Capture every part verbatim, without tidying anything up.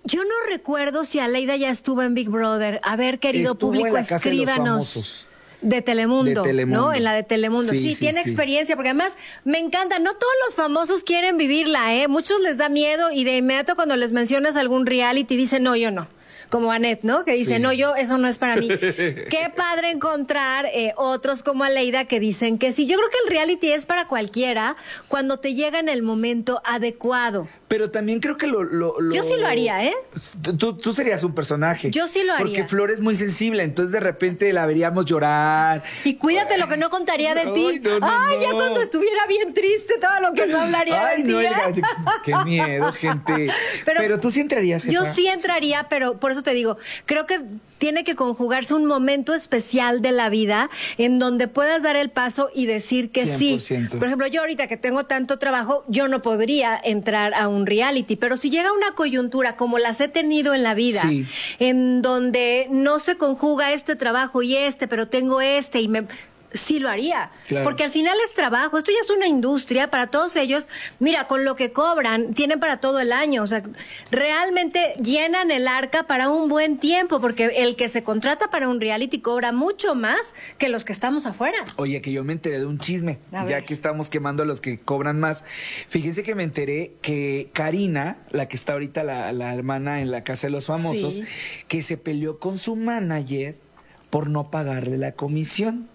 Yo no recuerdo si Aleida ya estuvo en Big Brother. A ver, querido Estuvo público, en la Casa de los escríbanos. Famosos. De Telemundo, De Telemundo. ¿no? En la de Telemundo. Sí, Sí, sí sí, tiene sí. experiencia, porque además me encanta. No todos los famosos quieren vivirla, ¿eh? Muchos les da miedo y de inmediato cuando les mencionas algún reality dicen, no, yo no. Como Annette, ¿no? Que dice, Sí. no, yo, eso no es para mí. Qué padre encontrar eh, otros como Aleida que dicen que sí. Yo creo que el reality es para cualquiera cuando te llega en el momento adecuado. Pero también creo que lo... lo- lo- Yo sí lo haría, ¿eh? Tú, tú serías un personaje. Yo sí lo haría. Porque Flor es muy sensible, entonces de repente la veríamos llorar. Y cuídate lo que no contaría de Ay, ti. no, no, Ay, ya no. cuando estuviera bien triste, todo lo que no hablaría Ay, de ti. no, ¿eh? el- qué miedo, gente. Pero, Pero- tú sí entrarías, jefa. Yo sí entraría, pero por eso te digo, creo que tiene que conjugarse un momento especial de la vida en donde puedas dar el paso y decir que cien sí. por ciento. Por ejemplo, yo ahorita que tengo tanto trabajo, yo no podría entrar a un reality, pero si llega una coyuntura como las he tenido en la vida, Sí. en donde no se conjuga este trabajo y este, pero tengo este y me... Sí lo haría, Claro. porque al final es trabajo, esto ya es una industria para todos ellos. Mira, con lo que cobran, tienen para todo el año, o sea, realmente llenan el arca para un buen tiempo, porque el que se contrata para un reality cobra mucho más que los que estamos afuera. Oye, que yo me enteré de un chisme, A ya ver. que estamos quemando a los que cobran más. Fíjense que me enteré que Karina, la que está ahorita la, la hermana en la Casa de los Famosos, Sí. que se peleó con su manager por no pagarle la comisión.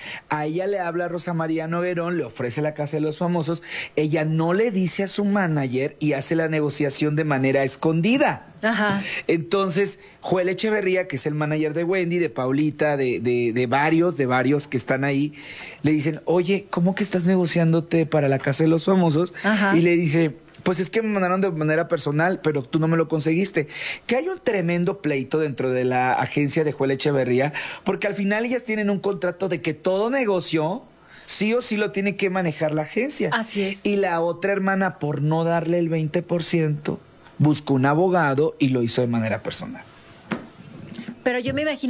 A ella le habla Rosa María Noguerón, le ofrece la Casa de los Famosos, ella no le dice a su manager y hace la negociación de manera escondida. Ajá. Entonces, Joel Echeverría, que es el manager de Wendy, de Paulita, de, de, de varios, de varios que están ahí, le dicen, oye, ¿cómo que estás negociándote para la Casa de los Famosos? Ajá. Y le dice, pues es que me mandaron de manera personal, pero tú no me lo conseguiste. Que hay un tremendo pleito dentro de la agencia de Joel Echeverría, porque al final ellas tienen un contrato de que todo negocio sí o sí lo tiene que manejar la agencia. Así es. Y la otra hermana, por no darle el veinte por ciento, buscó un abogado y lo hizo de manera personal. Pero yo me imagino